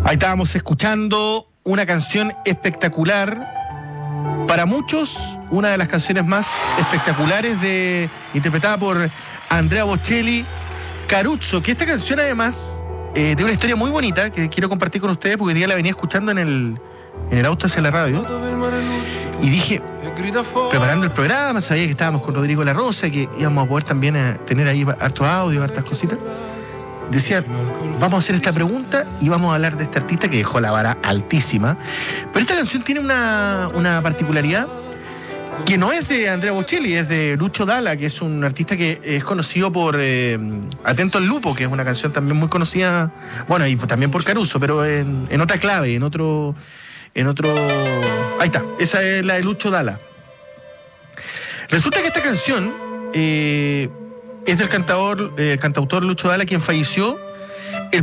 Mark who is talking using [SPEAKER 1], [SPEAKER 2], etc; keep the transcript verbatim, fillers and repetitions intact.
[SPEAKER 1] Ahí estábamos escuchando una canción espectacular. Para muchos, una de las canciones más espectaculares de, interpretada por Andrea Bocelli, Caruso, que esta canción además eh, tiene una historia muy bonita que quiero compartir con ustedes porque hoy día la venía escuchando en el, en el auto hacia la radio y dije, preparando el programa, sabía que estábamos con Rodrigo La Rosa, que íbamos a poder también a tener ahí harto audio, hartas cositas. Decía, vamos a hacer esta pregunta y vamos a hablar de este artista que dejó la vara altísima. Pero esta canción tiene una, una particularidad que no es de Andrea Bocelli, es de Lucho Dalla, que es un artista que es conocido por eh, Atento al Lupo, que es una canción también muy conocida, bueno, y también por Caruso, pero en, en otra clave, en otro, en otro... Ahí está, esa es la de Lucho Dalla. Resulta que esta canción... Eh, es del cantador, eh, cantautor Lucho Dalla, quien falleció